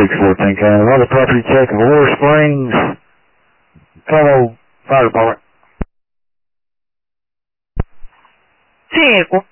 614 County. Another property check of War Springs. Como Fire Department. Sí,